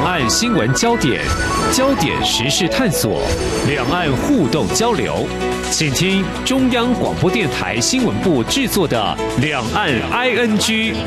岸新闻焦点，焦点时事探索，两岸互动交流，请听中央广播电台新闻部制作的《两岸 ING》。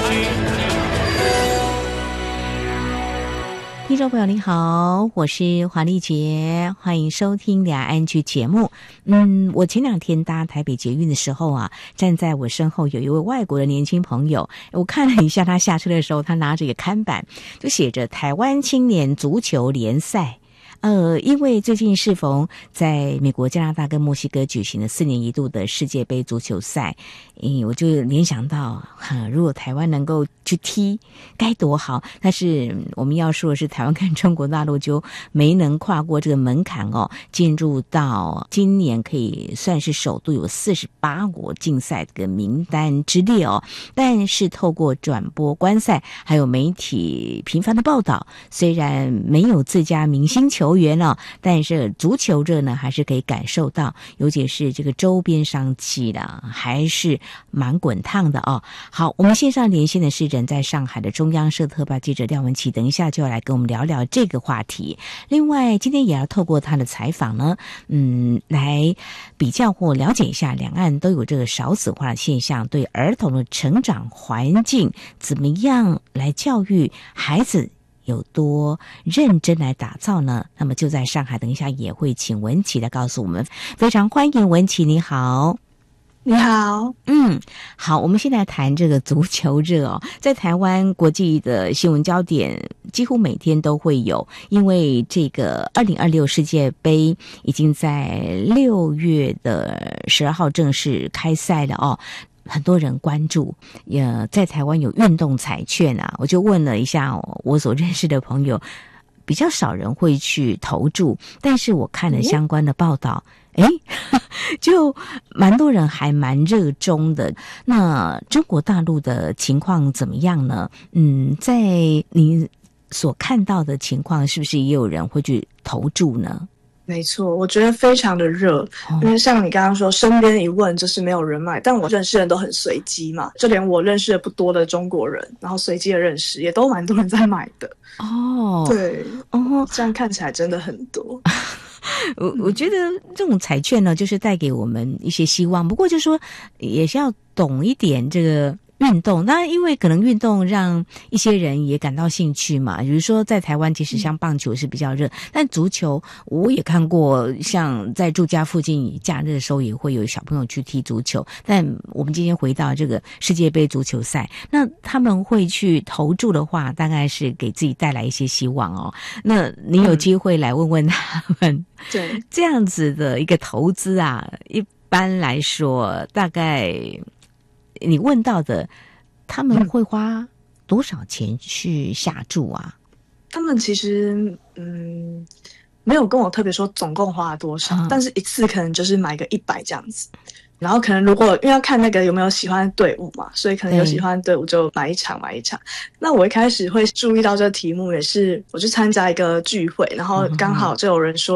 听众朋友您好，我是黄丽杰，欢迎收听两岸居节目。我前2天搭台北捷运的时候啊，站在我身后有一位外国的年轻朋友，我看了一下他下车的时候，他拿着一个看板，就写着台湾青年足球联赛。因为最近适逢在美国、加拿大跟墨西哥举行的4年一度的世界杯足球赛，我就联想到，如果台湾能够去踢，该多好！但是我们要说的是，台湾跟中国大陆就没能跨过这个门槛哦，进入到今年可以算是首度有48国竞赛这个名单之列哦。但是透过转播观赛，还有媒体频繁的报道，虽然没有自家明星球员哦，但是足球热呢还是可以感受到，尤其是这个周边商机啦，还是蛮滚烫的哦。好，我们线上连线的是人在上海的中央社特报记者廖文琪，等一下就要来跟我们聊聊这个话题。另外，今天也要透过他的采访呢，来比较或了解一下两岸都有这个少子化的现象，对儿童的成长环境怎么样来教育孩子，有多认真来打造呢？那么就在上海，等一下也会请文琪来告诉我们。非常欢迎文琪，你好。 你好。 好，我们现在谈这个足球热哦，在台湾国际的新闻焦点几乎每天都会有，因为这个2026世界杯已经在6月的12号正式开赛了哦。很多人关注，在台湾有运动彩券啊，我就问了一下我所认识的朋友，比较少人会去投注，但是我看了相关的报道，就蛮多人还蛮热衷的。那中国大陆的情况怎么样呢？在你所看到的情况，是不是也有人会去投注呢？ 没错，我觉得非常的热，因为像你刚刚说，身边一问就是没有人买，但我认识的人都很随机嘛，就连我认识的不多的中国人，然后随机的认识，也都蛮多人在买的。对，这样看起来真的很多。 我觉得这种彩券呢，就是带给我们一些希望，不过就是说也是要懂一点这个运动，那因为可能运动让一些人也感到兴趣嘛，比如说在台湾其实像棒球是比较热，但足球我也看过，像在住家附近假日的时候也会有小朋友去踢足球。但我们今天回到这个世界杯足球赛，那他们会去投注的话，大概是给自己带来一些希望哦。那你有机会来问问他们， 对， 这样子的一个投资啊，一般来说大概你问到的，他们会花多少钱去下注啊？ 他们其实没有跟我特别说总共花了多少，但是一次可能就是买个100这样子。然后可能如果因为要看那个有没有喜欢的队伍嘛，所以可能有喜欢的队伍就买一场。那我一开始会注意到这个题目，也是我去参加一个聚会，然后刚好就有人说